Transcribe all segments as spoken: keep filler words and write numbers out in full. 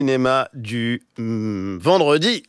cinéma du hum, vendredi.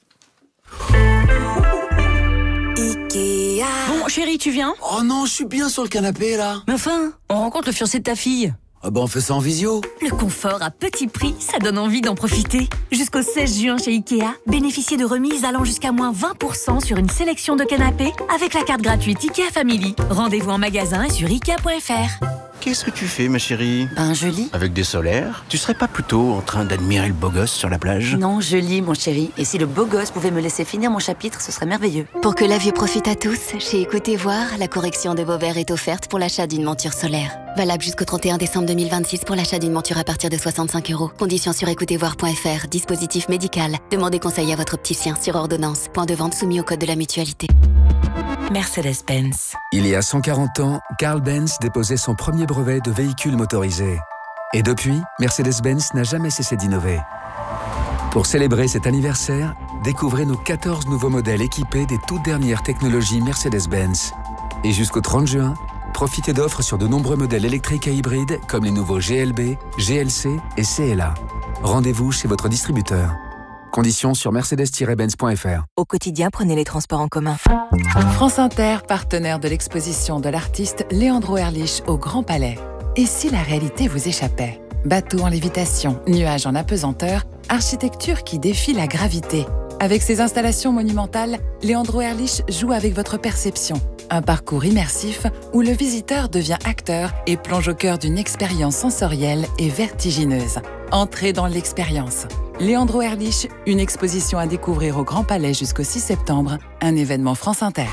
Ikea. Bon, chérie, tu viens ? Oh non, je suis bien sur le canapé, là. Mais enfin, on rencontre le fiancé de ta fille. Ah bah on fait ça en visio. Le confort à petit prix, ça donne envie d'en profiter. Jusqu'au seize juin chez Ikea, bénéficiez de remises allant jusqu'à moins vingt pour cent sur une sélection de canapés avec la carte gratuite Ikea Family. Rendez-vous en magasin et sur ikea point f r. Qu'est-ce que tu fais, ma chérie ? Ben, je lis. Avec des solaires ? Tu serais pas plutôt en train d'admirer le beau gosse sur la plage ? Non, je lis, mon chéri. Et si le beau gosse pouvait me laisser finir mon chapitre, ce serait merveilleux. Pour que la vue profite à tous, chez Écoutez Voir, la correction de vos verres est offerte pour l'achat d'une monture solaire. Valable jusqu'au trente et un décembre deux mille vingt-six pour l'achat d'une monture à partir de soixante-cinq euros. Conditions sur écoutez voir point f r. Dispositif médical. Demandez conseil à votre opticien sur ordonnance. Point de vente soumis au code de la mutualité. Mercedes-Benz. Il y a cent quarante ans, Carl Benz déposait son premier brevet de véhicule motorisé. Et depuis, Mercedes-Benz n'a jamais cessé d'innover. Pour célébrer cet anniversaire, découvrez nos quatorze nouveaux modèles équipés des toutes dernières technologies Mercedes-Benz. Et jusqu'au trente juin, profitez d'offres sur de nombreux modèles électriques et hybrides comme les nouveaux G L B, G L C et C L A. Rendez-vous chez votre distributeur. Conditions sur mercedes tiret benz point f r. Au quotidien, prenez les transports en commun. France Inter, partenaire de l'exposition de l'artiste Leandro Erlich au Grand Palais. Et si la réalité vous échappait ? Bateau en lévitation, nuages en apesanteur, architecture qui défie la gravité. Avec ses installations monumentales, Leandro Erlich joue avec votre perception. Un parcours immersif où le visiteur devient acteur et plonge au cœur d'une expérience sensorielle et vertigineuse. Entrez dans l'expérience. Leandro Erlich, une exposition à découvrir au Grand Palais jusqu'au six septembre, un événement France Inter.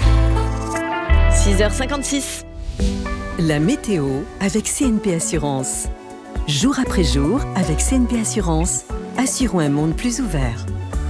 six heures cinquante-six. La météo avec C N P Assurance. Jour après jour, avec C N P Assurance, assurons un monde plus ouvert.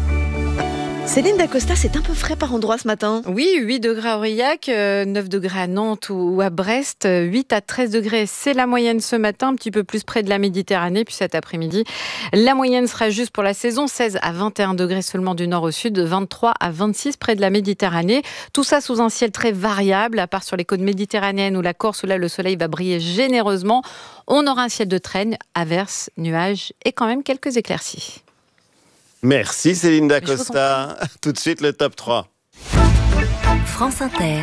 Céline Dacosta, c'est un peu frais par endroit ce matin. Oui, huit degrés à Aurillac, euh, neuf degrés à Nantes ou à Brest, huit à treize degrés, c'est la moyenne ce matin, un petit peu plus près de la Méditerranée. Puis cet après-midi, la moyenne sera juste pour la saison, seize à vingt et un degrés seulement du nord au sud, vingt-trois à vingt-six près de la Méditerranée. Tout ça sous un ciel très variable, à part sur les côtes méditerranéennes ou la Corse où là le soleil va briller généreusement. On aura un ciel de traîne, averses, nuages et quand même quelques éclaircies. Merci Céline Dacosta. Tout de suite le top trois. France Inter.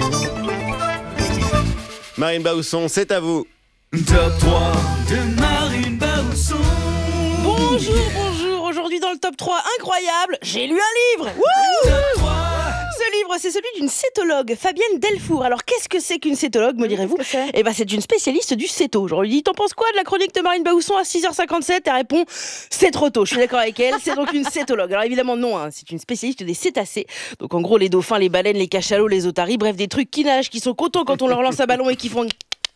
Marine Baousson, c'est à vous. Top trois de Marine Baousson. Bonjour, bonjour. Aujourd'hui dans le top trois, incroyable, j'ai lu un livre. Wouh! Top trois. Ce livre, c'est celui d'une cétologue, Fabienne Delfour. Alors, qu'est-ce que c'est qu'une cétologue, me direz-vous ? Eh ben, c'est une spécialiste du céto. Je lui dis, t'en penses quoi de la chronique de Marine Baousson à six heures cinquante-sept ? Elle répond, c'est trop tôt. Je suis d'accord avec elle. C'est donc une cétologue. Alors, évidemment, non, hein, c'est une spécialiste des cétacés. Donc, en gros, les dauphins, les baleines, les cachalots, les otaries, bref, des trucs qui nagent, qui sont contents quand on leur lance un ballon et qui font...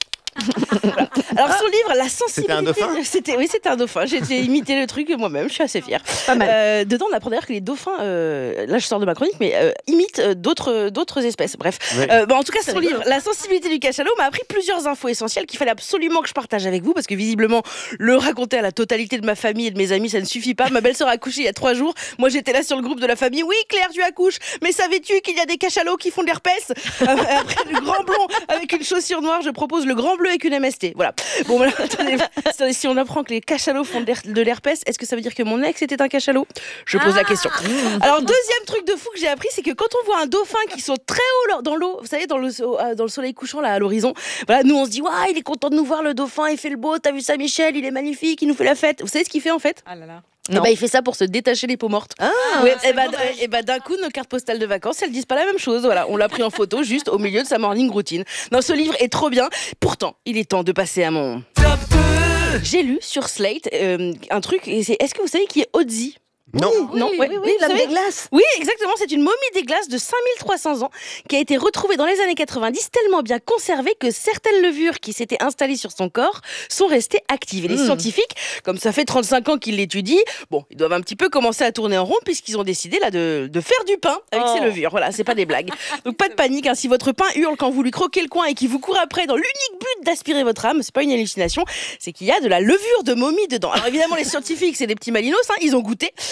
Voilà. Alors son livre, la sensibilité. C'était un dauphin. C'était, oui, c'était un dauphin. J'ai, j'ai imité le truc moi-même. Je suis assez fière. Pas mal. Euh, dedans, on apprend d'ailleurs que les dauphins, euh, là je sors de ma chronique, mais euh, imitent euh, d'autres d'autres espèces. Bref. Oui. Euh, bon, en tout cas, son livre, La sensibilité du cachalot, m'a appris plusieurs infos essentielles qu'il fallait absolument que je partage avec vous, parce que visiblement, le raconter à la totalité de ma famille et de mes amis, ça ne suffit pas. Ma belle-sœur a accouché il y a trois jours. Moi, j'étais là sur le groupe de la famille. Oui, Claire, tu accouches. Mais savais-tu qu'il y a des cachalots qui font de l'herpès ? Après le grand blond avec une chaussure noire, je propose le grand bleu avec une M S T. Voilà. Bon, voilà. Attendez, si on apprend que les cachalots font de l'herpès, est-ce que ça veut dire que mon ex était un cachalot ? Je pose ah la question. Alors, deuxième truc de fou que j'ai appris, c'est que quand on voit un dauphin qui saute très haut dans l'eau, vous savez, dans le, dans le soleil couchant, là, à l'horizon, voilà, nous, on se dit, waouh, il est content de nous voir, le dauphin, il fait le beau, t'as vu ça, Michel, il est magnifique, il nous fait la fête. Vous savez ce qu'il fait, en fait ? Ah là là. Et bah, il fait ça pour se détacher les peaux mortes. Ah, ouais, et, bah, et bah d'un coup, nos cartes postales de vacances, elles disent pas la même chose. Voilà, on l'a pris en photo juste au milieu de sa morning routine. Non, ce livre est trop bien. Pourtant, il est temps de passer à mon top deux. J'ai lu sur Slate euh, un truc. Et c'est, est-ce que vous savez qui est Ozzy ? Non. Oui, non, oui, ouais. oui, oui, l'homme des glaces. Oui, exactement. C'est une momie des glaces de cinq mille trois cents ans qui a été retrouvée dans les années quatre-vingt-dix, tellement bien conservée que certaines levures qui s'étaient installées sur son corps sont restées actives. Et les mmh. scientifiques, comme ça fait trente-cinq ans qu'ils l'étudient, bon, ils doivent un petit peu commencer à tourner en rond puisqu'ils ont décidé là de, de faire du pain avec oh. ces levures. Voilà, c'est pas des blagues. Donc pas de panique, hein. Si votre pain hurle quand vous lui croquez le coin et qu'il vous court après dans l'unique but d'aspirer votre âme, c'est pas une hallucination, c'est qu'il y a de la levure de momie dedans. Alors évidemment, les scientifiques, c'est des petits malinos, hein, ils ont goûté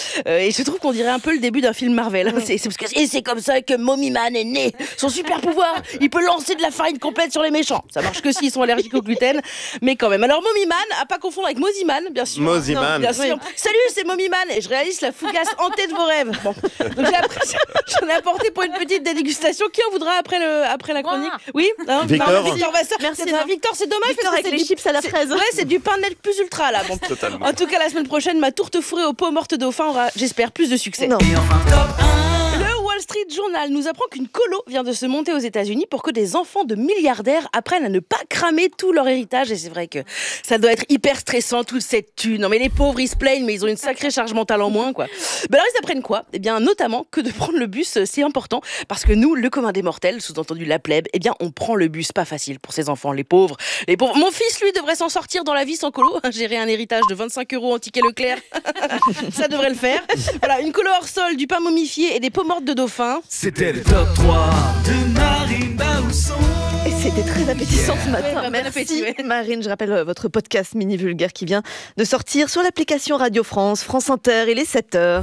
Euh, et je trouve qu'on dirait un peu le début d'un film Marvel. C'est, c'est parce que et c'est comme ça que Mommy Man est né. Son super pouvoir, il peut lancer de la farine complète sur les méchants. Ça marche que s'ils sont allergiques au gluten, mais quand même. Alors Mommy Man, à pas confondre avec Moziman, bien sûr. Moziman. Bien sûr. Oui. Salut, c'est Mommy Man et je réalise la fougasse hantée de vos rêves. Bon. Donc j'ai appris, j'en ai apporté pour une petite dégustation. Qui en voudra après le après la chronique? Oui. Hein, Victor. Non, Victor Vasseur. Merci. C'est, Victor, c'est dommage Victor parce que avec les du, chips à la fraise. Ouais, c'est du pain de lait plus ultra là. Bon. Totalement. En tout cas, la semaine prochaine, ma tourte fourrée aux peaux mortes dauphin aura, j'espère, plus de succès. Non. Le Wall Street Journal nous apprend qu'une colo vient de se monter aux États-Unis pour que des enfants de milliardaires apprennent à ne pas cramer tout leur héritage. Et c'est vrai que ça doit être hyper stressant, toute cette thune. Non mais les pauvres, ils se plaignent, mais ils ont une sacrée charge mentale en moins, quoi. Ben alors ils apprennent quoi? Eh bien, notamment que de prendre le bus, c'est important. Parce que nous, le commun des mortels, sous-entendu la plèbe, eh bien, on prend le bus. Pas facile pour ces enfants, les pauvres. Les pauvres. Mon fils, lui, devrait s'en sortir dans la vie sans colo. Gérer un héritage de vingt-cinq euros en ticket Leclerc. Ça devrait le faire. Voilà, une colo hors sol, du pain momifié et des peaux mortes de dauphin. C'était le top trois de Marine Baousson. Et c'était très appétissant ce matin. Ouais, bah, bon Merci appétit, ouais. Marine. Je rappelle euh, votre podcast Mini Vulgaire qui vient de sortir sur l'application Radio France, France Inter, il est sept heures.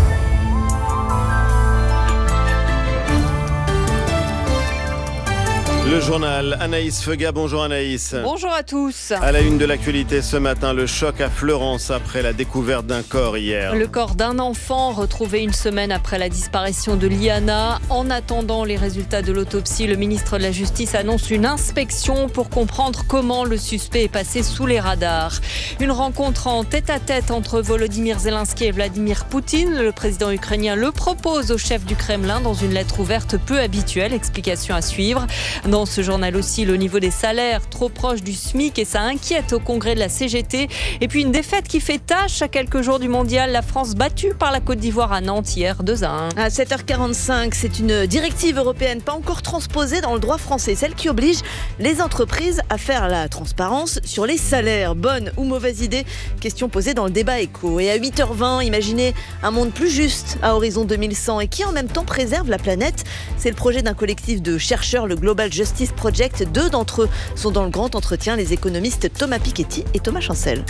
Le journal, Anaïs Feuga. Bonjour Anaïs. Bonjour à tous. À la une de l'actualité ce matin, le choc à Fleurance après la découverte d'un corps hier. Le corps d'un enfant retrouvé une semaine après la disparition de Liana. En attendant les résultats de l'autopsie, le ministre de la Justice annonce une inspection pour comprendre comment le suspect est passé sous les radars. Une rencontre en tête-à-tête entre Volodymyr Zelensky et Vladimir Poutine. Le président ukrainien le propose au chef du Kremlin dans une lettre ouverte peu habituelle. Explication à suivre. Dans ce journal aussi, le niveau des salaires trop proche du SMIC et ça inquiète au congrès de la C G T. Et puis une défaite qui fait tâche à quelques jours du mondial. La France battue par la Côte d'Ivoire à Nantes hier, deux à un. À sept heures quarante-cinq, c'est une directive européenne pas encore transposée dans le droit français. Celle qui oblige les entreprises à faire la transparence sur les salaires. Bonne ou mauvaise idée? Question posée dans le débat éco. Et à huit heures vingt, imaginez un monde plus juste à horizon deux mille cent et qui en même temps préserve la planète. C'est le projet d'un collectif de chercheurs, le Global Justice Project. Deux d'entre eux sont dans le grand entretien, les économistes Thomas Piketty et Thomas Chancel.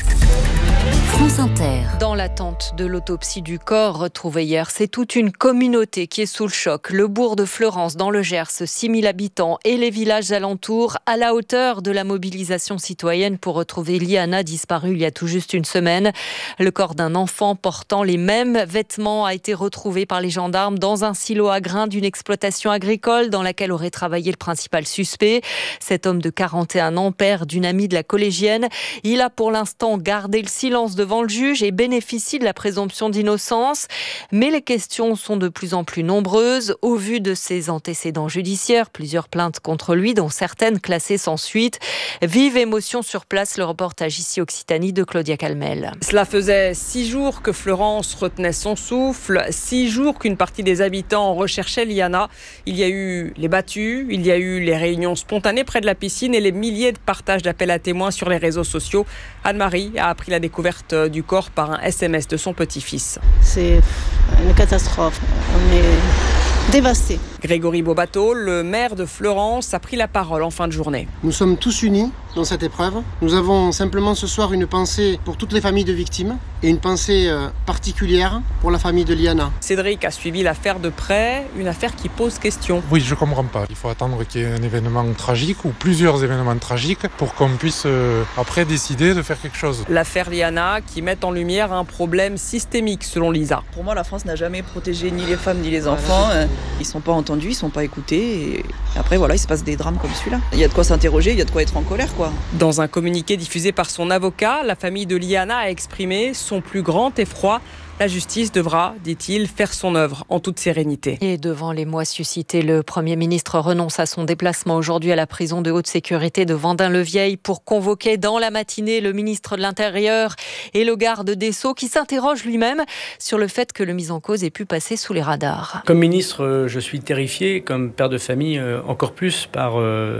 France Inter. Dans l'attente de l'autopsie du corps retrouvé hier, c'est toute une communauté qui est sous le choc. Le bourg de Fleurance, dans le Gers, six mille habitants et les villages alentours, à la hauteur de la mobilisation citoyenne pour retrouver Liana, disparue il y a tout juste une semaine. Le corps d'un enfant portant les mêmes vêtements a été retrouvé par les gendarmes dans un silo à grains d'une exploitation agricole dans laquelle aurait travaillé le principal suspect. Cet homme de quarante et un ans, père d'une amie de la collégienne, il a pour l'instant gardé le silence devant le juge et bénéficie de la présomption d'innocence. Mais les questions sont de plus en plus nombreuses. Au vu de ses antécédents judiciaires, plusieurs plaintes contre lui, dont certaines classées sans suite. Vive émotion sur place, le reportage ici Occitanie de Claudia Calmel. Cela faisait six jours que Fleurance retenait son souffle, six jours qu'une partie des habitants recherchait Liana. Il y a eu les battues, il y a eu les réunions spontanées près de la piscine et les milliers de partages d'appels à témoins sur les réseaux sociaux. Anne-Marie a appris la découverte du corps par un S M S de son petit-fils. C'est une catastrophe. On est dévastés. Grégory Bobato, le maire de Fleurance, a pris la parole en fin de journée. Nous sommes tous unis dans cette épreuve. Nous avons simplement ce soir une pensée pour toutes les familles de victimes et une pensée particulière pour la famille de Liana. Cédric a suivi l'affaire de près, une affaire qui pose question. Oui, je comprends pas. Il faut attendre qu'il y ait un événement tragique ou plusieurs événements tragiques pour qu'on puisse euh, après décider de faire quelque chose. L'affaire Liana qui met en lumière un problème systémique selon Lisa. Pour moi, la France n'a jamais protégé ni les femmes ni les enfants. Ils sont pas entendus, ils sont pas écoutés. Et après, voilà, il se passe des drames comme celui-là. Il y a de quoi s'interroger, il y a de quoi être en colère, quoi. Dans un communiqué diffusé par son avocat, la famille de Liana a exprimé son plus grand effroi. La justice devra, dit-il, faire son œuvre en toute sérénité. Et devant les mois suscités, le Premier ministre renonce à son déplacement aujourd'hui à la prison de haute sécurité de Vendin-le-Vieil pour convoquer dans la matinée le ministre de l'Intérieur et le garde des Sceaux qui s'interroge lui-même sur le fait que le mis en cause ait pu passer sous les radars. Comme ministre, je suis terrifié, comme père de famille encore plus, par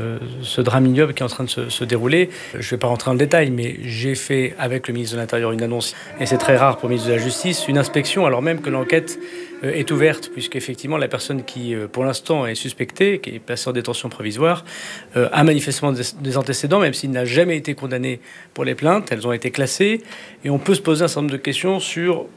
ce drame ignoble qui est en train de se, se dérouler. Je ne vais pas rentrer dans le détail, mais j'ai fait avec le ministre de l'Intérieur une annonce, et c'est très rare pour le ministre de la Justice, une inspection, alors même que l'enquête est ouverte, puisqu'effectivement la personne qui, pour l'instant, est suspectée, qui est placée en détention provisoire, a manifestement des antécédents, même s'il n'a jamais été condamné pour les plaintes. Elles ont été classées, et on peut se poser un certain nombre de questions sur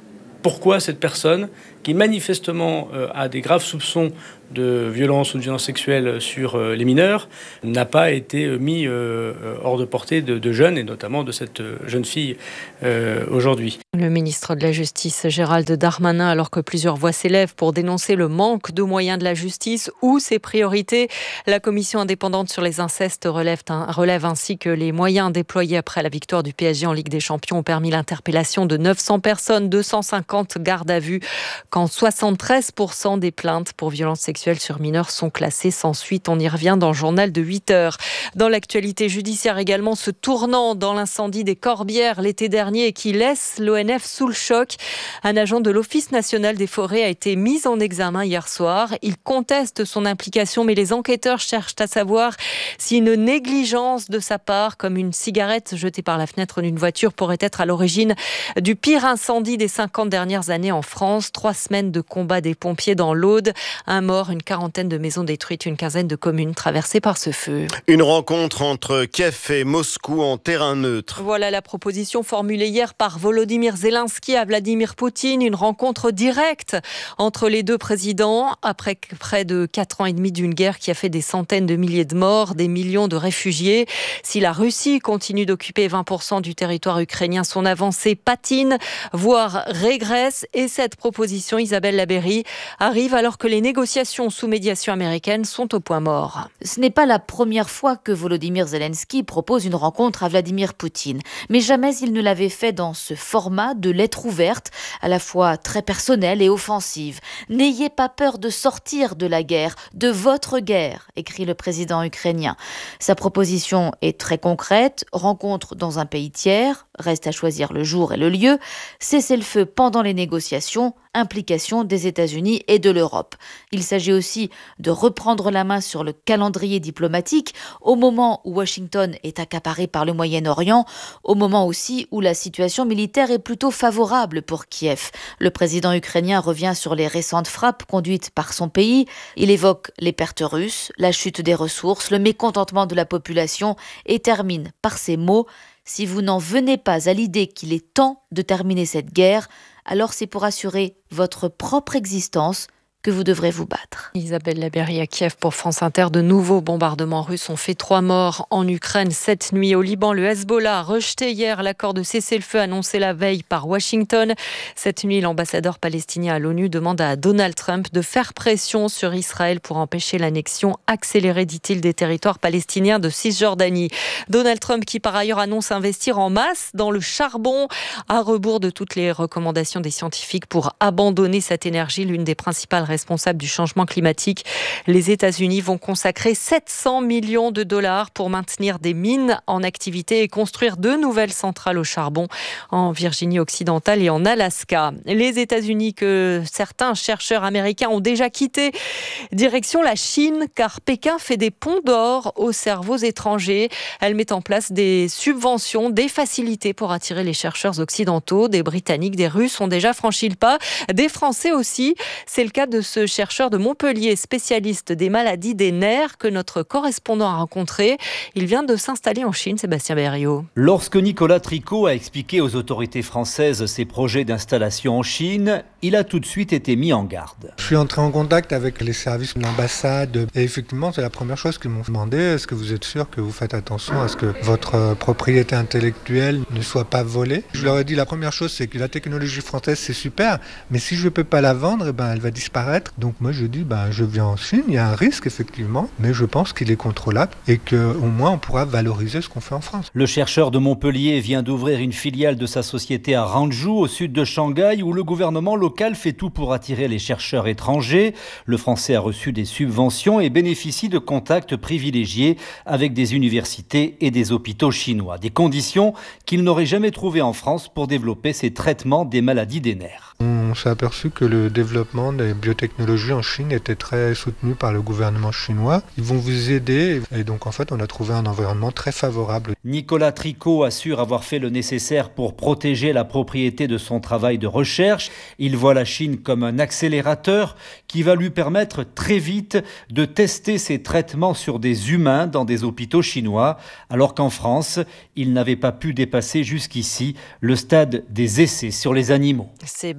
pourquoi cette personne, qui manifestement euh, a des graves soupçons de violence ou de violence sexuelle sur euh, les mineurs, n'a pas été mis euh, hors de portée de, de jeunes, et notamment de cette jeune fille euh, aujourd'hui. Le ministre de la Justice, Gérald Darmanin, alors que plusieurs voix s'élèvent pour dénoncer le manque de moyens de la justice ou ses priorités, la commission indépendante sur les incestes relève, relève ainsi que les moyens déployés après la victoire du P S G en Ligue des Champions ont permis l'interpellation de neuf cents personnes, deux cent cinquante gardes à vue, quand soixante-treize pour cent des plaintes pour violences sexuelles sur mineurs sont classées sans suite. On y revient dans le journal de huit heures. Dans l'actualité judiciaire également, ce tournant dans l'incendie des Corbières l'été dernier qui laisse l'O N F sous le choc. Un agent de l'Office national des forêts a été mis en examen hier soir. Il conteste son implication, mais les enquêteurs cherchent à savoir si une négligence de sa part, comme une cigarette jetée par la fenêtre d'une voiture, pourrait être à l'origine du pire incendie des cinquante dernières années en France. Trois semaines de combat des pompiers dans l'Aude. Un mort, une quarantaine de maisons détruites, une quinzaine de communes traversées par ce feu. Une rencontre entre Kiev et Moscou en terrain neutre. Voilà la proposition formulée hier par Volodymyr Zelensky à Vladimir Poutine. Une rencontre directe entre les deux présidents après près de quatre ans et demi d'une guerre qui a fait des centaines de milliers de morts, des millions de réfugiés. Si la Russie continue d'occuper vingt pour cent du territoire ukrainien, son avancée patine, voire régresse. Et cette proposition, Isabelle Labeyrie, arrive alors que les négociations sous médiation américaine sont au point mort. Ce n'est pas la première fois que Volodymyr Zelensky propose une rencontre à Vladimir Poutine. Mais jamais il ne l'avait fait dans ce format de lettre ouverte, à la fois très personnelle et offensive. « N'ayez pas peur de sortir de la guerre, de votre guerre », écrit le président ukrainien. Sa proposition est très concrète, rencontre dans un pays tiers, reste à choisir le jour et le lieu, cessez-le-feu pendant les négociations, implication des États-Unis et de l'Europe. Il s'agit aussi de reprendre la main sur le calendrier diplomatique au moment où Washington est accaparé par le Moyen-Orient, au moment aussi où la situation militaire est plutôt favorable pour Kiev. Le président ukrainien revient sur les récentes frappes conduites par son pays. Il évoque les pertes russes, la chute des ressources, le mécontentement de la population et termine par ces mots « Si vous n'en venez pas à l'idée qu'il est temps de terminer cette guerre, alors c'est pour assurer votre propre existence que vous devrez vous battre. » Isabelle Labeyrie à Kiev pour France Inter. De nouveaux bombardements russes ont fait trois morts en Ukraine cette nuit. Au Liban, le Hezbollah a rejeté hier l'accord de cessez-le-feu annoncé la veille par Washington. Cette nuit, l'ambassadeur palestinien à l'ONU demande à Donald Trump de faire pression sur Israël pour empêcher l'annexion accélérée, dit-il, des territoires palestiniens de Cisjordanie. Donald Trump qui par ailleurs annonce investir en masse dans le charbon, à rebours de toutes les recommandations des scientifiques pour abandonner cette énergie, l'une des principales responsables du changement climatique. Les États-Unis vont consacrer sept cents millions de dollars pour maintenir des mines en activité et construire deux nouvelles centrales au charbon en Virginie occidentale et en Alaska. Les États-Unis que certains chercheurs américains ont déjà quittés, direction la Chine, car Pékin fait des ponts d'or aux cerveaux étrangers. Elle met en place des subventions, des facilités pour attirer les chercheurs occidentaux. Des Britanniques, des Russes ont déjà franchi le pas, des Français aussi. C'est le cas de ce chercheur de Montpellier, spécialiste des maladies des nerfs, que notre correspondant a rencontré. Il vient de s'installer en Chine, Sébastien Berriot. Lorsque Nicolas Tricot a expliqué aux autorités françaises ses projets d'installation en Chine, il a tout de suite été mis en garde. Je suis entré en contact avec les services de l'ambassade et effectivement, c'est la première chose qu'ils m'ont demandé. Est-ce que vous êtes sûr que vous faites attention à ce que votre propriété intellectuelle ne soit pas volée? Je leur ai dit la première chose, c'est que la technologie française, c'est super, mais si je ne peux pas la vendre, eh ben, elle va disparaître. Donc moi je dis, ben, je viens en Chine, il y a un risque effectivement, mais je pense qu'il est contrôlable et qu'au moins on pourra valoriser ce qu'on fait en France. Le chercheur de Montpellier vient d'ouvrir une filiale de sa société à Hangzhou, au sud de Shanghai, où le gouvernement local fait tout pour attirer les chercheurs étrangers. Le français a reçu des subventions et bénéficie de contacts privilégiés avec des universités et des hôpitaux chinois. Des conditions qu'il n'aurait jamais trouvées en France pour développer ces traitements des maladies des nerfs. On s'est aperçu que le développement des biotechnologie en Chine était très soutenue par le gouvernement chinois. Ils vont vous aider et donc en fait on a trouvé un environnement très favorable. Nicolas Tricot assure avoir fait le nécessaire pour protéger la propriété de son travail de recherche. Il voit la Chine comme un accélérateur qui va lui permettre très vite de tester ses traitements sur des humains dans des hôpitaux chinois, alors qu'en France, il n'avait pas pu dépasser jusqu'ici le stade des essais sur les animaux. C'est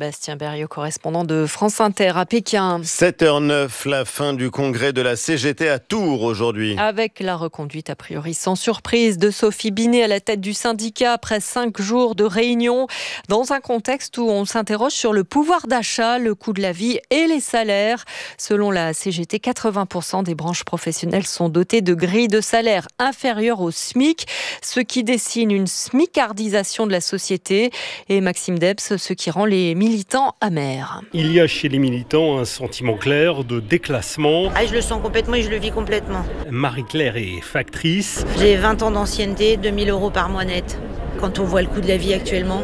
Bastien Berriot, correspondant de France Inter à Pékin. sept heures neuf, la fin du congrès de la C G T à Tours aujourd'hui. Avec la reconduite a priori sans surprise de Sophie Binet à la tête du syndicat après cinq jours de réunion, dans un contexte où on s'interroge sur le pouvoir d'achat, le coût de la vie et les salaires. Selon la C G T, quatre-vingts pour cent des branches professionnelles sont dotées de grilles de salaire inférieures au SMIC, ce qui dessine une smicardisation de la société. Et Maxime Debs, ce qui rend les militants amers. Il y a chez les militants un sentiment clair de déclassement. Ah, je le sens complètement et je le vis complètement. Marie-Claire est factrice. J'ai vingt ans d'ancienneté, deux mille euros par mois net. Quand on voit le coût de la vie actuellement,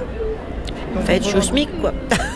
en fait, je suis au SMIC, quoi.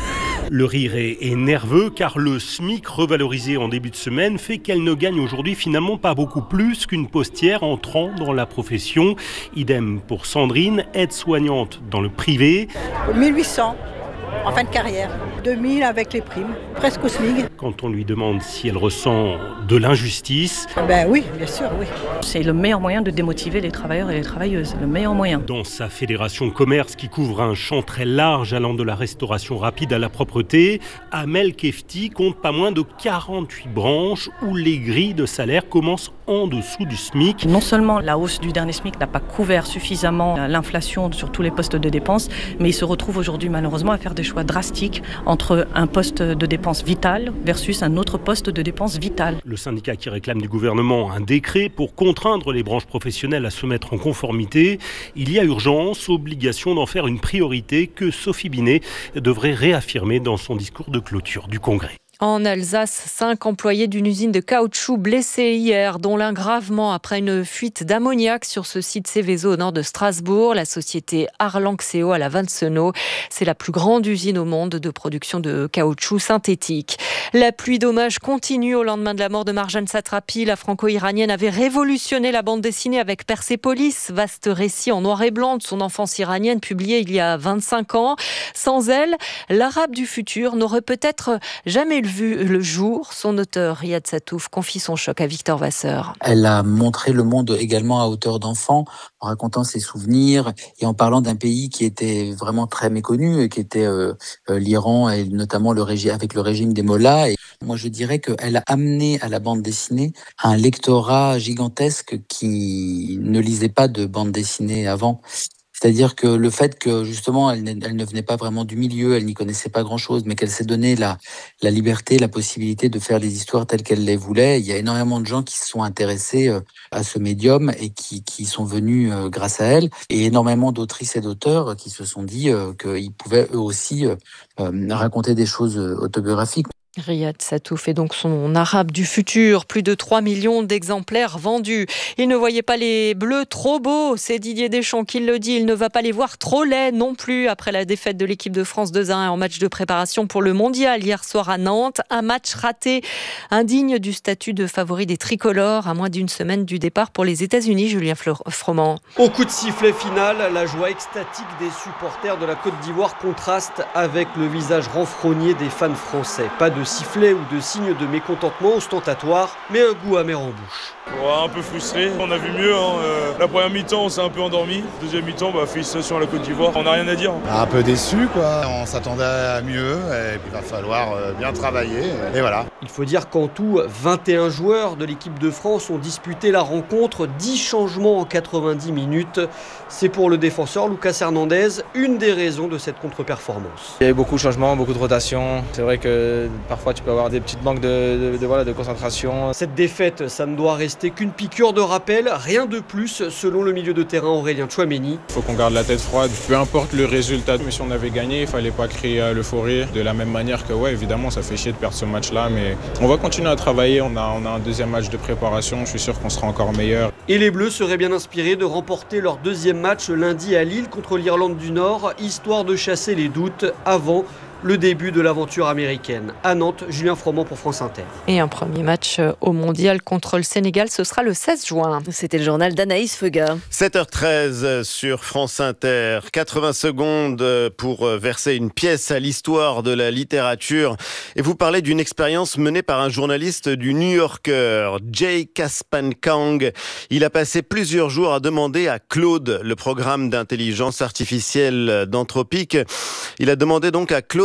Le rire est, est nerveux car le SMIC revalorisé en début de semaine fait qu'elle ne gagne aujourd'hui finalement pas beaucoup plus qu'une postière entrant dans la profession. Idem pour Sandrine, aide-soignante dans le privé. mille huit cents en fin de carrière, deux mille avec les primes, presque au SMIC. Quand on lui demande si elle ressent de l'injustice... Ben oui, bien sûr, oui. C'est le meilleur moyen de démotiver les travailleurs et les travailleuses, le meilleur moyen. Dans sa fédération commerce qui couvre un champ très large allant de la restauration rapide à la propreté, Amel Kefti compte pas moins de quarante-huit branches où les grilles de salaire commencent en dessous du SMIC. Non seulement la hausse du dernier SMIC n'a pas couvert suffisamment l'inflation sur tous les postes de dépenses, mais il se retrouve aujourd'hui malheureusement à faire des choix drastiques entre un poste de dépense vital versus un autre poste de dépense vital. Le syndicat qui réclame du gouvernement un décret pour contraindre les branches professionnelles à se mettre en conformité. Il y a urgence, obligation d'en faire une priorité que Sophie Binet devrait réaffirmer dans son discours de clôture du Congrès. En Alsace, cinq employés d'une usine de caoutchouc blessés hier, dont l'un gravement après une fuite d'ammoniac sur ce site Céveso au nord de Strasbourg. La société Arlanxeo à la Vansenau, c'est la plus grande usine au monde de production de caoutchouc synthétique. La pluie d'hommages continue au lendemain de la mort de Marjane Satrapi. La franco-iranienne avait révolutionné la bande dessinée avec Persépolis, vaste récit en noir et blanc de son enfance iranienne publié il y a vingt-cinq ans. Sans elle, l'Arabe du futur n'aurait peut-être jamais vu le jour. Son auteur, Riyad Satouf, confie son choc à Victor Vasseur. Elle a montré le monde également à hauteur d'enfant, en racontant ses souvenirs et en parlant d'un pays qui était vraiment très méconnu, et qui était euh, euh, l'Iran, et notamment le régime, avec le régime des mollahs. Et moi, je dirais qu'elle a amené à la bande dessinée un lectorat gigantesque qui ne lisait pas de bande dessinée avant. C'est-à-dire que le fait que, justement, elle, elle ne venait pas vraiment du milieu, elle n'y connaissait pas grand-chose, mais qu'elle s'est donné la, la liberté, la possibilité de faire les histoires telles qu'elle les voulait. Il y a énormément de gens qui se sont intéressés à ce médium et qui, qui sont venus grâce à elle. Et énormément d'autrices et d'auteurs qui se sont dit qu'ils pouvaient eux aussi raconter des choses autobiographiques. Riyad Satouf fait donc son arabe du futur. Plus de trois millions d'exemplaires vendus. Il ne voyait pas les bleus trop beaux. C'est Didier Deschamps qui le dit. Il ne va pas les voir trop laids non plus après la défaite de l'équipe de France deux à un en match de préparation pour le mondial hier soir à Nantes. Un match raté, indigne du statut de favori des tricolores à moins d'une semaine du départ pour les États-Unis. Julien Froment. Au coup de sifflet final, la joie extatique des supporters de la Côte d'Ivoire contraste avec le visage renfrogné des fans français. Pas de sifflet ou de signes de mécontentement ostentatoire, mais un goût amer en bouche. Ouais, un peu frustré, on a vu mieux. Hein. Euh, la première mi-temps, on s'est un peu endormi. Deuxième mi-temps, bah, félicitations à la Côte d'Ivoire. On n'a rien à dire. Un peu déçu, quoi. On s'attendait à mieux et puis il va falloir bien travailler. Et voilà. Il faut dire qu'en tout, vingt et un joueurs de l'équipe de France ont disputé la rencontre. dix changements en quatre-vingt-dix minutes. C'est pour le défenseur Lucas Hernandez une des raisons de cette contre-performance. Il y a eu beaucoup de changements, beaucoup de rotations. C'est vrai que parfois tu peux avoir des petites manques de, de, de, voilà, de concentration. Cette défaite, ça ne doit rester qu'une piqûre de rappel, rien de plus selon le milieu de terrain Aurélien Tchouaméni. Il faut qu'on garde la tête froide, peu importe le résultat, mais si on avait gagné, il ne fallait pas créer l'euphorie. De la même manière que, ouais, évidemment, ça fait chier de perdre ce match-là, mais on va continuer à travailler. On a, on a un deuxième match de préparation, je suis sûr qu'on sera encore meilleur. Et les Bleus seraient bien inspirés de remporter leur deuxième match lundi à Lille contre l'Irlande du Nord, histoire de chasser les doutes avant le début de l'aventure américaine. À Nantes, Julien Froment pour France Inter. Et un premier match au Mondial contre le Sénégal, ce sera le seize juin. C'était le journal d'Anaïs Feuga. sept heures treize sur France Inter. quatre-vingts secondes pour verser une pièce à l'histoire de la littérature. Et vous parlez d'une expérience menée par un journaliste du New Yorker, Jay Kaspankang. Il a passé plusieurs jours à demander à Claude, le programme d'intelligence artificielle d'Anthropic. Il a demandé donc à Claude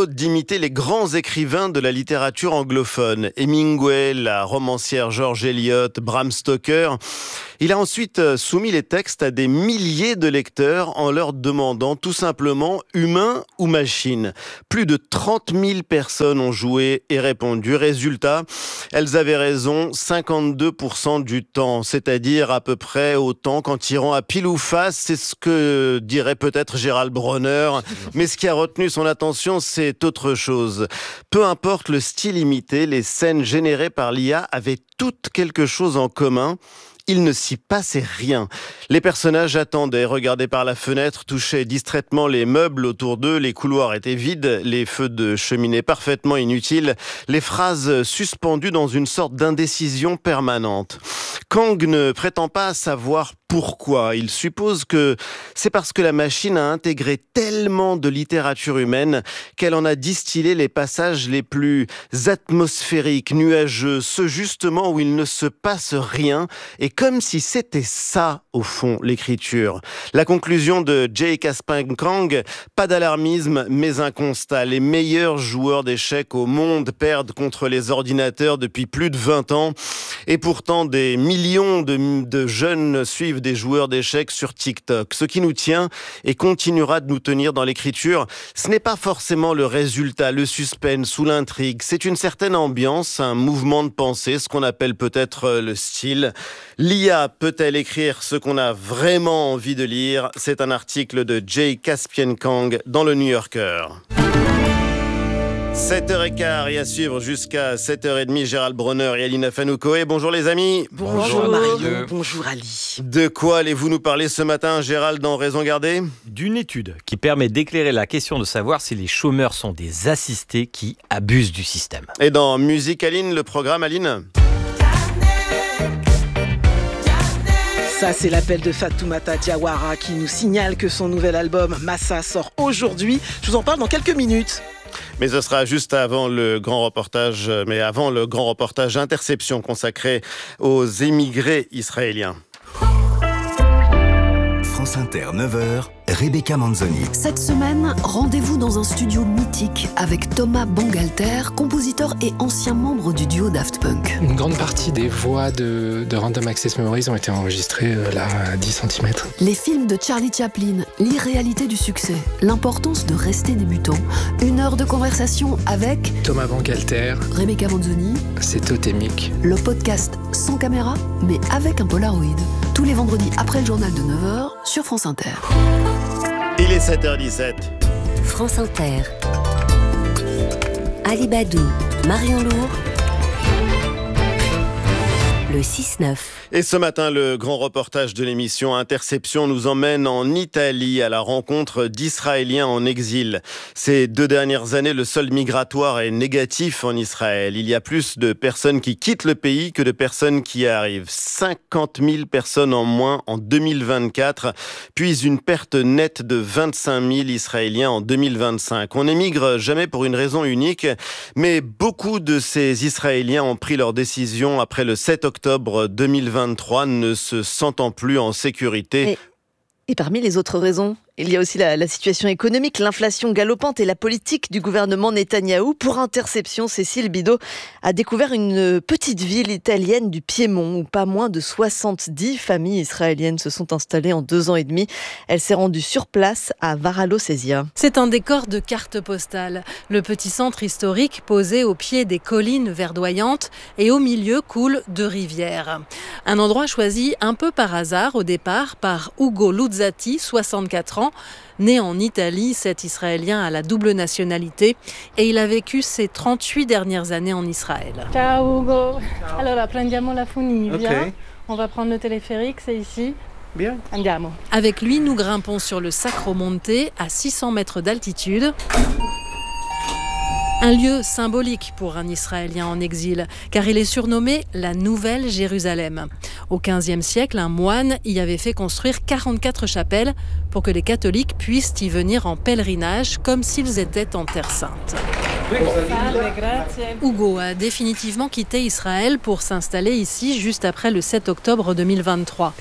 boulot d'imiter les grands écrivains de la littérature anglophone. Hemingway, la romancière George Eliot, Bram Stoker. Il a ensuite soumis les textes à des milliers de lecteurs en leur demandant tout simplement humain ou machine. Plus de trente mille personnes ont joué et répondu. Résultat, elles avaient raison cinquante-deux pour cent du temps, c'est-à-dire à peu près autant qu'en tirant à pile ou face. C'est ce que dirait peut-être Gérald Bronner. Mais ce qui a retenu son attention, c'est autre chose. Peu importe le style imité, les scènes générées par l'I A avaient toutes quelque chose en commun. Il ne s'y passait rien. Les personnages attendaient, regardaient par la fenêtre, touchaient distraitement les meubles autour d'eux, les couloirs étaient vides, les feux de cheminée parfaitement inutiles, les phrases suspendues dans une sorte d'indécision permanente. Kang ne prétend pas savoir pourquoi. Il suppose que c'est parce que la machine a intégré tellement de littérature humaine qu'elle en a distillé les passages les plus atmosphériques, nuageux, ceux justement où il ne se passe rien, et comme si c'était ça, au fond, l'écriture. La conclusion de J. Kang, pas d'alarmisme, mais un constat. Les meilleurs joueurs d'échecs au monde perdent contre les ordinateurs depuis plus de vingt ans, et pourtant des millions de, de jeunes suivent des joueurs d'échecs sur TikTok. Ce qui nous tient et continuera de nous tenir dans l'écriture, ce n'est pas forcément le résultat, le suspense ou l'intrigue. C'est une certaine ambiance, un mouvement de pensée, ce qu'on appelle peut-être le style. L'I A peut-elle écrire ce qu'on a vraiment envie de lire? C'est un article de J. Kang dans le New Yorker. sept heures quinze et à suivre jusqu'à sept heures trente, Gérald Bronner et Alina Fanoukoé. Bonjour les amis. Bonjour Mario, bonjour Ali. De quoi allez-vous nous parler ce matin, Gérald, dans Raison Gardée? D'une étude qui permet d'éclairer la question de savoir si les chômeurs sont des assistés qui abusent du système. Et dans Musique Aline, le programme Aline? Ça, c'est l'appel de Fatoumata Diawara qui nous signale que son nouvel album Massa sort aujourd'hui. Je vous en parle dans quelques minutes. Mais ce sera juste avant le grand reportage, mais avant le grand reportage Interception consacré aux émigrés israéliens. France Inter, neuf heures, Rebecca Manzoni. Cette semaine, rendez-vous dans un studio mythique avec Thomas Bangalter, compositeur et ancien membre du duo Daft Punk. Une grande partie des voix de, de Random Access Memories ont été enregistrées euh, là à dix centimètres. Les films de Charlie Chaplin, l'irréalité du succès, l'importance de rester débutant. Une heure de conversation avec Thomas Bangalter, Rebecca Manzoni. C'est totémique. Le podcast sans caméra, mais avec un Polaroid. Tous les vendredis après le journal de neuf heures sur France Inter. Il est sept heures dix-sept. France Inter. Ali Badou, Marion Lourd. Le six neuf. Et ce matin, le grand reportage de l'émission Interception nous emmène en Italie à la rencontre d'Israéliens en exil. Ces deux dernières années, le solde migratoire est négatif en Israël. Il y a plus de personnes qui quittent le pays que de personnes qui arrivent. cinquante mille personnes en moins en deux mille vingt-quatre, puis une perte nette de vingt-cinq mille Israéliens en deux mille vingt-cinq. On n'émigre jamais pour une raison unique, mais beaucoup de ces Israéliens ont pris leur décision après le sept octobre deux mille vingt-trois, ne se sentant plus en sécurité. Et, et parmi les autres raisons, il y a aussi la, la situation économique, l'inflation galopante et la politique du gouvernement Netanyahou. Pour Interception, Cécile Bidot a découvert une petite ville italienne du Piémont où pas moins de soixante-dix familles israéliennes se sont installées en deux ans et demi. Elle s'est rendue sur place à Varallo Sesia. C'est un décor de carte postale. Le petit centre historique posé au pied des collines verdoyantes et au milieu coulent deux rivières. Un endroit choisi un peu par hasard au départ par Ugo Luzzati, soixante-quatre ans. Né en Italie, cet Israélien a la double nationalité et il a vécu ses trente-huit dernières années en Israël. Ciao Ugo. Ciao. Allora prendiamo la funivia. Okay. On va prendre le téléphérique, c'est ici. Bien. Andiamo. Avec lui, nous grimpons sur le Sacro Monte à six cents mètres d'altitude. Un lieu symbolique pour un Israélien en exil, car il est surnommé la Nouvelle Jérusalem. Au quinzième siècle, un moine y avait fait construire quarante-quatre chapelles pour que les catholiques puissent y venir en pèlerinage comme s'ils étaient en Terre Sainte. Hugo a définitivement quitté Israël pour s'installer ici juste après le sept octobre deux mille vingt-trois.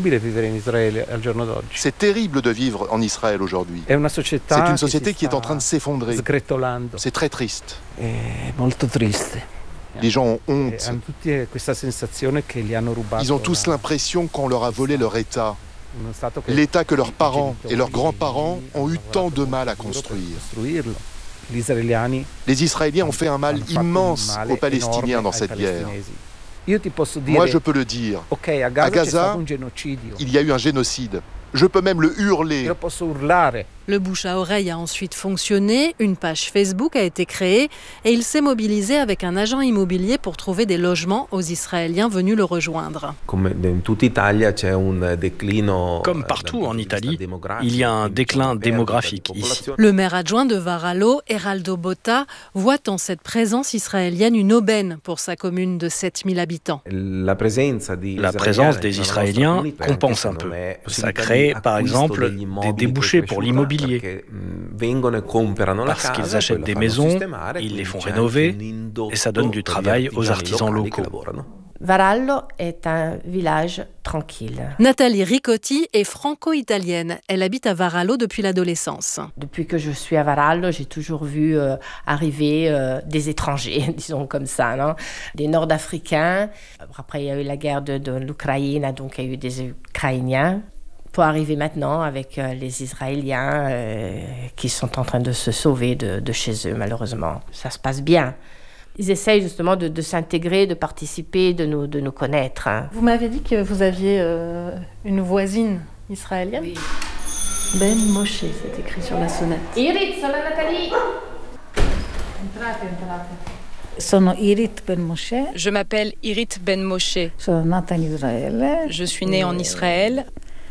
C'est terrible de vivre en Israël aujourd'hui. C'est une société qui est en train de s'effondrer. C'est très triste. Les gens ont honte. Ils ont tous l'impression qu'on leur a volé leur État. L'État que leurs parents et leurs grands-parents ont eu tant de mal à construire. Les Israéliens ont fait un mal immense aux Palestiniens dans cette guerre. Moi, je peux le dire. À Gaza, il y a eu un génocide. Je peux même le hurler. Le bouche à oreille a ensuite fonctionné, une page Facebook a été créée et il s'est mobilisé avec un agent immobilier pour trouver des logements aux Israéliens venus le rejoindre. Comme partout en Italie, il y a un déclin démographique ici. Le maire adjoint de Varallo, Eraldo Botta, voit en cette présence israélienne une aubaine pour sa commune de sept mille habitants. La présence des Israéliens compense un peu. Ça crée, par exemple, des débouchés pour l'immobilier. Parce qu'ils achètent des maisons, ils les font rénover et ça donne du travail aux artisans locaux. Varallo est un village tranquille. Nathalie Ricotti est franco-italienne. Elle habite à Varallo depuis l'adolescence. Depuis que je suis à Varallo, j'ai toujours vu euh, arriver euh, des étrangers, disons comme ça, non? Des Nord-Africains. Après, il y a eu la guerre de, de l'Ukraine, donc il y a eu des Ukrainiens. Pour arriver maintenant avec euh, les Israéliens euh, qui sont en train de se sauver de, de chez eux, malheureusement. Ça se passe bien. Ils essayent justement de, de s'intégrer, de participer, de nous, de nous connaître. Hein. Vous m'avez dit que vous aviez euh, une voisine israélienne. Oui. Ben Moshe, c'est écrit sur la sonnette. Irit, sono Nathalie. Entrate, entrate. Sono Irit Ben Moshe. Je m'appelle Irit Ben Moshe. Sono nata in Israele. Je suis née en Israël.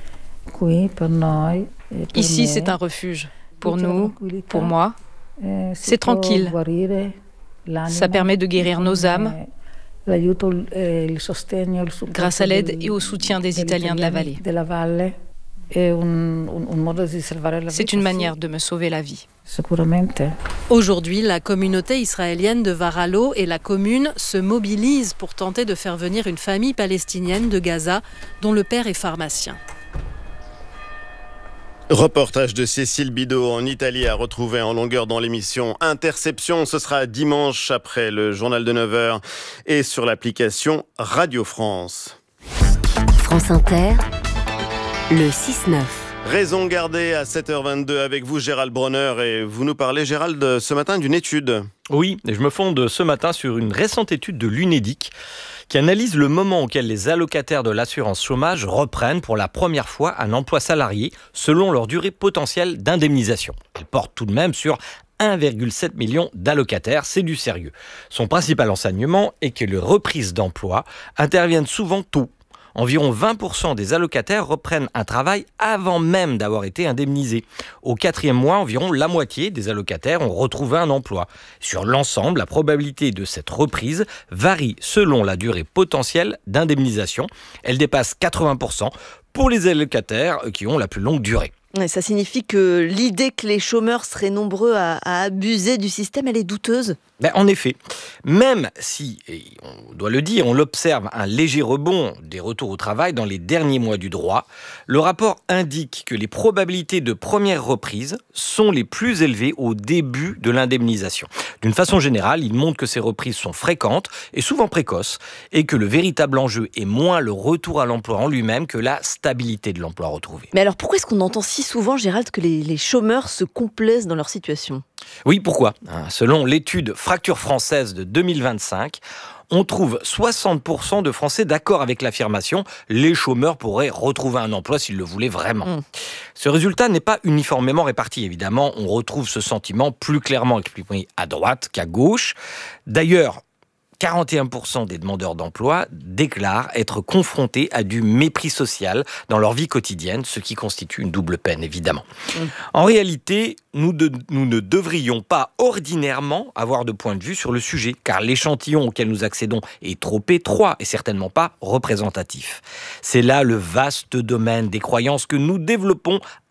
Ici, c'est un refuge. Pour nous, pour moi, c'est tranquille. Ça permet de guérir nos âmes grâce à l'aide et au soutien des Italiens de la vallée. C'est une manière de me sauver la vie. Aujourd'hui, la communauté israélienne de Varallo et la commune se mobilisent pour tenter de faire venir une famille palestinienne de Gaza dont le père est pharmacien. Reportage de Cécile Bidot en Italie à retrouver en longueur dans l'émission Interception. Ce sera dimanche après le journal de neuf heures et sur l'application Radio France. France Inter, le six neuf. Raison gardée à sept heures vingt-deux avec vous Gérald Bronner et vous nous parlez Gérald ce matin d'une étude. Oui, et je me fonde ce matin sur une récente étude de l'Unédic qui analyse le moment auquel les allocataires de l'assurance chômage reprennent pour la première fois un emploi salarié selon leur durée potentielle d'indemnisation. Elle porte tout de même sur un virgule sept million d'allocataires, c'est du sérieux. Son principal enseignement est que les reprises d'emploi interviennent souvent tôt. Environ vingt pour cent des allocataires reprennent un travail avant même d'avoir été indemnisés. Au quatrième mois, environ la moitié des allocataires ont retrouvé un emploi. Sur l'ensemble, la probabilité de cette reprise varie selon la durée potentielle d'indemnisation. Elle dépasse quatre-vingts pour cent pour les allocataires qui ont la plus longue durée. Et ça signifie que l'idée que les chômeurs seraient nombreux à, à abuser du système, elle est douteuse. Ben, en effet, même si, et on doit le dire, on observe un léger rebond des retours au travail dans les derniers mois du droit, le rapport indique que les probabilités de première reprise sont les plus élevées au début de l'indemnisation. D'une façon générale, il montre que ces reprises sont fréquentes et souvent précoces et que le véritable enjeu est moins le retour à l'emploi en lui-même que la stabilité de l'emploi retrouvé. Mais alors pourquoi est-ce qu'on entend si souvent, Gérald, que les, les chômeurs se complaisent dans leur situation ? Oui, pourquoi ? Selon l'étude Fracture française de deux mille vingt-cinq, on trouve soixante pour cent de Français d'accord avec l'affirmation « les chômeurs pourraient retrouver un emploi s'ils le voulaient vraiment mmh. ». Ce résultat n'est pas uniformément réparti, évidemment. On retrouve ce sentiment plus clairement exprimé à droite qu'à gauche. D'ailleurs, quarante et un pour cent des demandeurs d'emploi déclarent être confrontés à du mépris social dans leur vie quotidienne, ce qui constitue une double peine, évidemment. Mmh. En réalité, nous, de, nous ne devrions pas ordinairement avoir de point de vue sur le sujet, car l'échantillon auquel nous accédons est trop étroit et certainement pas représentatif. C'est là le vaste domaine des croyances que nous développons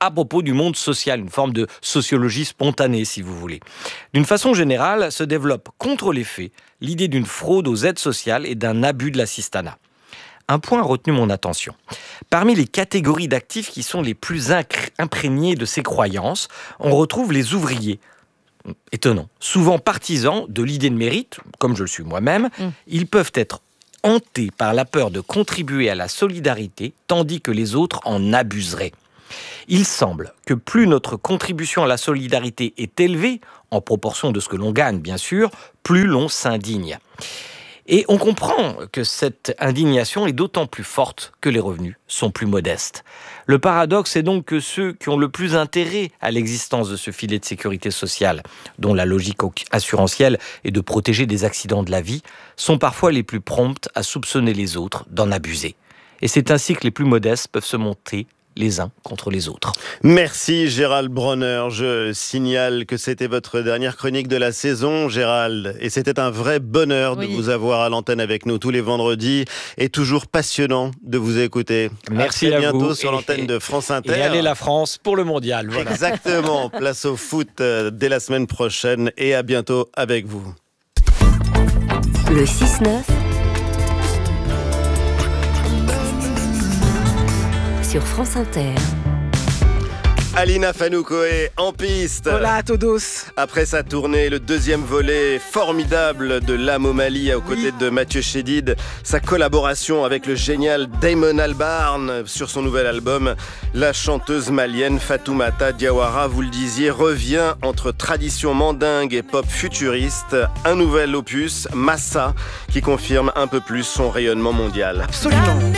à propos du monde social, une forme de sociologie spontanée, si vous voulez. D'une façon générale, se développe contre les faits l'idée d'une fraude aux aides sociales et d'un abus de l'assistanat. Un point a retenu mon attention. Parmi les catégories d'actifs qui sont les plus imprégnées de ces croyances, on retrouve les ouvriers. Étonnant. Souvent partisans de l'idée de mérite, comme je le suis moi-même, mmh. ils peuvent être hantés par la peur de contribuer à la solidarité, tandis que les autres en abuseraient. Il semble que plus notre contribution à la solidarité est élevée, en proportion de ce que l'on gagne bien sûr, plus l'on s'indigne. Et on comprend que cette indignation est d'autant plus forte que les revenus sont plus modestes. Le paradoxe est donc que ceux qui ont le plus intérêt à l'existence de ce filet de sécurité sociale, dont la logique assurantielle est de protéger des accidents de la vie, sont parfois les plus promptes à soupçonner les autres d'en abuser. Et c'est ainsi que les plus modestes peuvent se monter les uns contre les autres. Merci Gérald Bronner. Je signale que c'était votre dernière chronique de la saison, Gérald. Et c'était un vrai bonheur oui. de vous avoir à l'antenne avec nous tous les vendredis. Et toujours passionnant de vous écouter. Merci à, à bientôt vous. sur l'antenne et, de France Inter. Et allez la France pour le mondial. Voilà. Exactement. Place au foot euh, dès la semaine prochaine. Et à bientôt avec vous. Le six neuf sur France Inter. Alina Fanoukoé en piste. Hola a todos. Après sa tournée, le deuxième volet formidable de L'âme au Mali aux côtés oui. de Mathieu Chédid, sa collaboration avec le génial Damon Albarn sur son nouvel album, la chanteuse malienne Fatoumata Diawara, vous le disiez, revient entre tradition mandingue et pop futuriste. Un nouvel opus, Massa, qui confirme un peu plus son rayonnement mondial. Absolument.